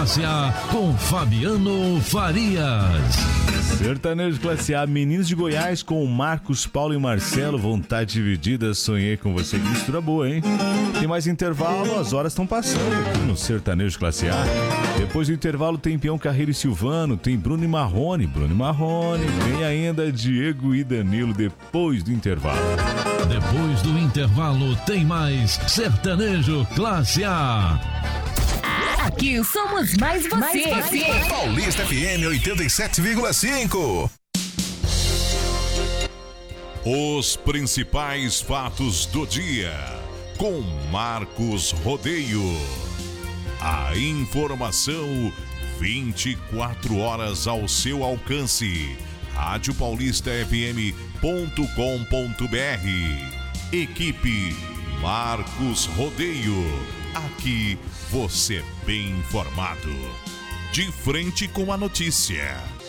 Classe A com Fabiano Farias. Sertanejo Classe A, Meninos de Goiás com Marcos, Paulo e Marcelo, Vontade Dividida, Sonhei com Você. Que mistura boa, hein? Tem mais intervalo, as horas estão passando aqui no Sertanejo Classe A. Depois do intervalo tem Peão Carreiro e Silvano, tem Bruno e Marrone, tem ainda Diego e Danilo depois do intervalo. Depois do intervalo tem mais Sertanejo Classe A. Aqui somos mais você. Paulista FM 87,5. Os principais fatos do dia com Marcos Rodeio. A informação 24 horas ao seu alcance. radiopaulistafm.com.br. Equipe Marcos Rodeio. Aqui você bem informado. De frente com a notícia.